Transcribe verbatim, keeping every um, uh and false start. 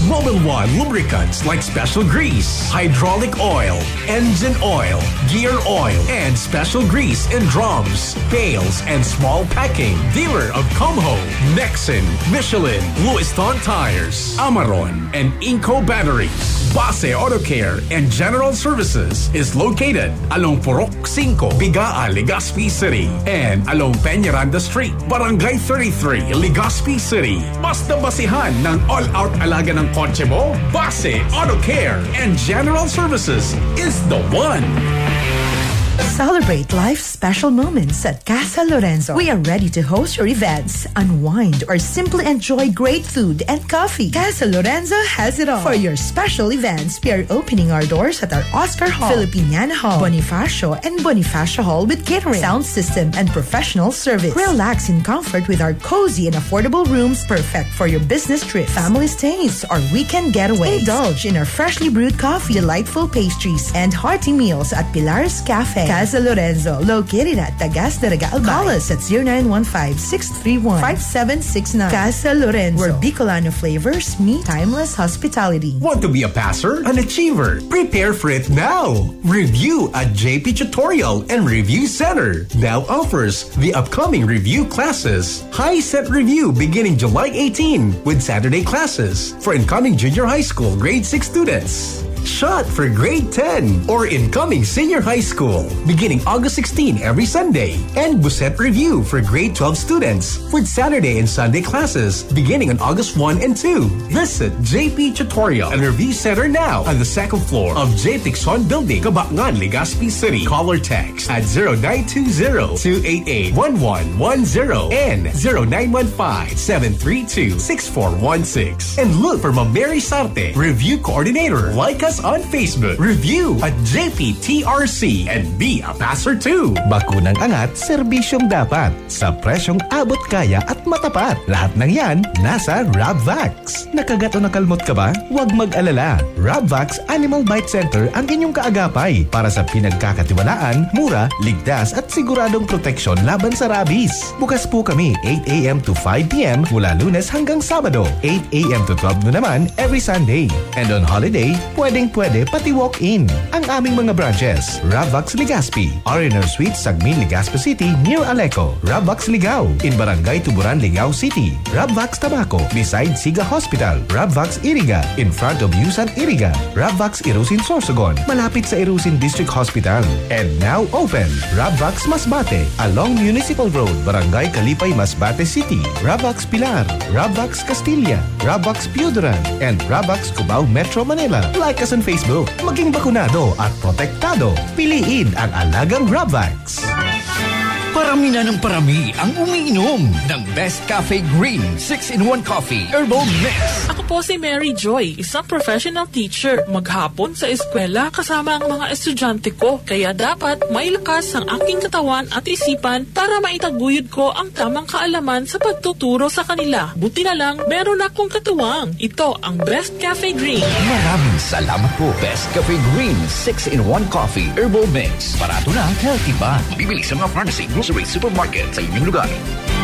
Mobil one lubricants like Special Grease, hydraulic oil, engine oil, gear oil, and Special Grease in drums, pails, and small packing. Dealer of Comho, Nexen, Michelin, Lewiston Tires, Amaron, and Inco Batteries. Base Auto Care and General Services is located along Purok five, Bigaa, Legazpi City, and along Peñaranda Street, Barangay thirty-three, Legazpi City. Basta basihan ng all-out alaga ng kotse mo, Base Auto Care and General Services is the one. Celebrate life's special moments at Casa Lorenzo. We are ready to host your events, unwind, or simply enjoy great food and coffee. Casa Lorenzo has it all. For your special events, we are opening our doors at our Oscar Hall, Filipiniana Hall, Bonifacio, and Bonifacio Hall with catering, sound system, and professional service. Relax in comfort with our cozy and affordable rooms, perfect for your business trips, family stays, or weekend getaways. Indulge in our freshly brewed coffee, delightful pastries, and hearty meals at Pilar's Cafe. Casa Lorenzo, located at Tagas de Regal. Call us at zero nine one five, six three one, five seven six nine. Casa Lorenzo, where Bicolano flavors meet timeless hospitality. Want to be a passer? An achiever? Prepare for it now. Review at J P Tutorial and Review Center now offers the upcoming review classes. High Set Review beginning July eighteenth with Saturday classes for incoming junior high school grade six students. Shot for grade ten or incoming senior high school beginning August sixteenth every Sunday, and Buset Review for grade twelve students with Saturday and Sunday classes beginning on August first and second. Visit J P Tutorial and Review Center now on the second floor of J. Tixon Building, Cabaclan, Legazpi City. Call or text at zero nine two zero, two eight eight, one one one zero and zero nine one five, seven three two, six four one six. And look for Ma'am Mary Sarte, Review Coordinator. Like us on Facebook. Review at J P T R C and be a passer too. Bakunang angat, serbisyong dapat. Sa presyong abot kaya at matapat. Lahat ng yan, nasa Rabvax. Nakagat o nakalmot ka ba? Huwag mag-alala. Rabvax Animal Bite Center ang inyong kaagapay para sa pinagkakatiwalaan, mura, ligtas at siguradong proteksyon laban sa rabies. Bukas po kami eight a.m. to five p.m. mula Lunes hanggang Sabado, eight a.m. to twelve noon naman every Sunday. And on holiday, pwedeng pwede pati walk-in. Ang aming mga branches, Rabvax Legazpi, R and R Suite, Sagmin, Legazpi City, near Aleco. Rabvax Ligao, in Barangay Tuburan, Ligao City. Rabvax Tabaco, beside Siga Hospital. Rabvax Iriga, in front of Yusan Iriga. Rabvax Irusin Sorsogon, malapit sa Irusin District Hospital. And now open, Rabvax Masbate, along Municipal Road, Barangay Kalipay, Masbate City. Rabvax Pilar, Rabvax Castilla, Rabvax Piudaran, and Rabvax Cubao, Metro Manila. Like us on Facebook, maging bakunado at protektado. Piliin ang alagang Rabvax. Parami na ng parami ang umiinom ng Best Cafe Green six in one Coffee Herbal Mix. Ako po si Mary Joy, isang professional teacher. Maghapon sa eskwela kasama ang mga estudyante ko. Kaya dapat may lakas ang aking katawan at isipan para maitaguyod ko ang tamang kaalaman sa pagtuturo sa kanila. Buti na lang, meron akong katuwang. Ito ang Best Cafe Green. Maraming salamat po. Best Cafe Green six in one Coffee Herbal Mix. Barato na, healthy ba? Bibili sa mga pharmacy, grocery, supermarket sa inyong lugar.